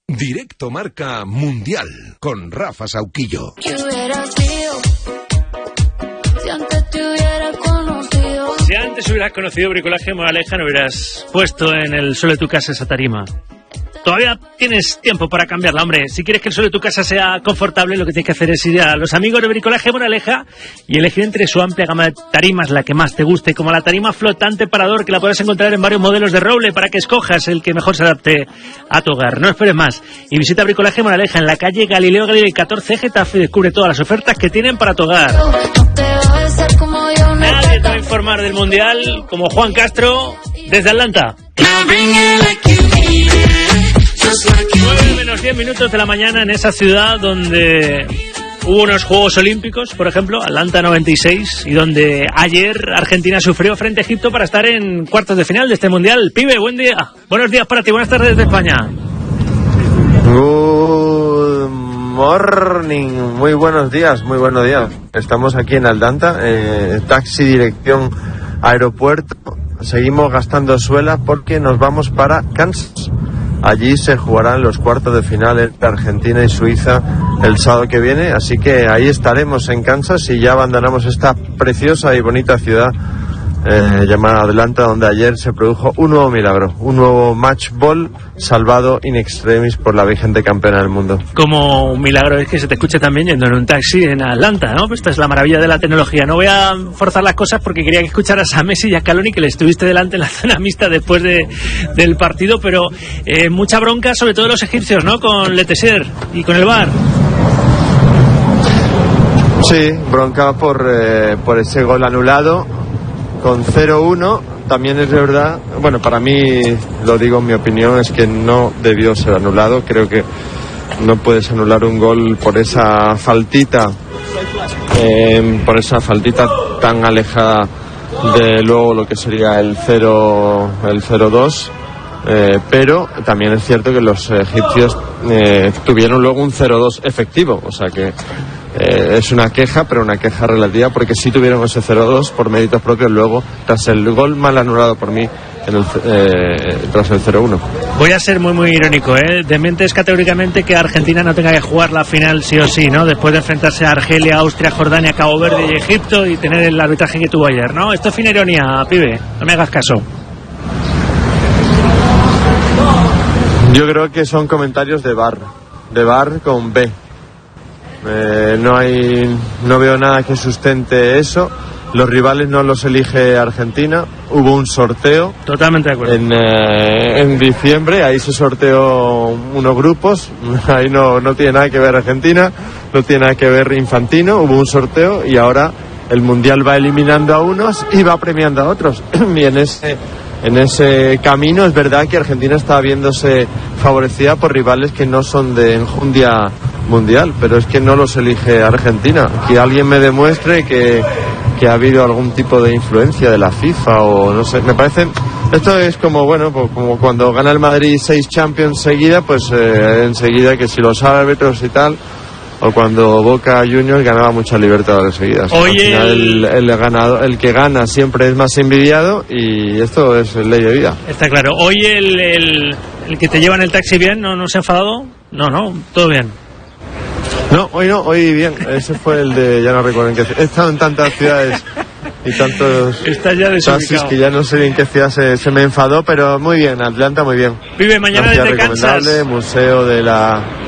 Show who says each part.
Speaker 1: Directo Marca Mundial con Rafa Sauquillo.
Speaker 2: Si antes hubieras conocido Bricolaje Moraleja, no hubieras puesto en el suelo de tu casa esa tarima. Todavía tienes tiempo para cambiarla, hombre. Si quieres que el suelo de tu casa sea confortable, lo que tienes que hacer es ir a los amigos de Bricolaje Moraleja y elegir entre su amplia gama de tarimas la que más te guste, como la tarima flotante parador, que la puedes encontrar en varios modelos de roble para que escojas el que mejor se adapte a tu hogar. No esperes más y visita Bricolaje Moraleja en la calle Galileo Galilei 14 Getafe y descubre todas las ofertas que tienen para tu hogar. Nadie te va a informar del Mundial como Juan Castro desde Atlanta. 9:10 de la mañana en esa ciudad donde hubo unos Juegos Olímpicos, por ejemplo, Atlanta 96, y donde ayer Argentina sufrió frente a Egipto para estar en cuartos de final de este Mundial. Pibe, buen día. Buenos días para ti, buenas tardes desde España.
Speaker 3: Good morning, muy buenos días. Estamos aquí en Atlanta, taxi dirección aeropuerto. Seguimos gastando suela porque nos vamos para Kansas. Allí se jugarán los cuartos de final entre Argentina y Suiza el sábado que viene, así que ahí estaremos en Kansas y ya abandonamos esta preciosa y bonita ciudad llamada Atlanta, donde ayer se produjo un nuevo milagro, un nuevo match ball salvado in extremis por la vigente campeona del mundo.
Speaker 2: Como un milagro es que se te escuche también yendo en un taxi en Atlanta, ¿no? Esta es la maravilla de la tecnología. No voy a forzar las cosas porque quería que escucharas a Messi y a Scaloni, que le estuviste delante en la zona mixta después del partido, pero mucha bronca sobre todo los egipcios, ¿no? Con Letesser y con el VAR.
Speaker 3: Sí, bronca por ese gol anulado con 0-1. También es verdad, bueno, para mí, lo digo en mi opinión, es que no debió ser anulado. Creo que no puedes anular un gol por esa faltita tan alejada de luego lo que sería el 0-2. Pero también es cierto que los egipcios tuvieron luego un 0-2 efectivo, o sea que es una queja, pero una queja relativa, porque sí tuvieron ese 0-2 por méritos propios luego, tras el gol mal anulado por mí tras el 0-1.
Speaker 2: Voy a ser muy muy irónico, dementes categóricamente que Argentina no tenga que jugar la final sí o sí, ¿no? Después de enfrentarse a Argelia, Austria, Jordania, Cabo Verde y Egipto y tener el arbitraje que tuvo ayer, ¿no? Esto es fina ironía, pibe, no me hagas caso.
Speaker 3: Yo creo que son comentarios de VAR con B. No veo nada que sustente eso. Los rivales no los elige Argentina. Hubo un sorteo.
Speaker 2: Totalmente de acuerdo.
Speaker 3: En diciembre, ahí se sorteó unos grupos. Ahí no tiene nada que ver Argentina, no tiene nada que ver Infantino. Hubo un sorteo y ahora el Mundial va eliminando a unos y va premiando a otros. Y en ese camino es verdad que Argentina está viéndose favorecida por rivales que no son de enjundia mundial, pero es que no los elige Argentina. Que alguien me demuestre que ha habido algún tipo de influencia de la FIFA o no sé, me parece. Esto es como, bueno, pues como cuando gana el Madrid 6 Champions seguida, pues enseguida que si los árbitros y tal, o cuando Boca Juniors ganaba muchas Libertadores seguidas.
Speaker 2: Oye,
Speaker 3: al final el que gana siempre es más envidiado y esto es ley de vida.
Speaker 2: Está claro. Hoy el que te lleva en el taxi bien, ¿no se ha enfadado? No, todo bien.
Speaker 3: No, hoy bien. Ese fue el de, ya no recuerdo en qué. He estado en tantas ciudades y tantos taxis que ya no sé en qué ciudad se me enfadó, pero muy bien, Atlanta muy bien.
Speaker 2: Vive mañana desde
Speaker 3: Kansas. Recomendable, museo de la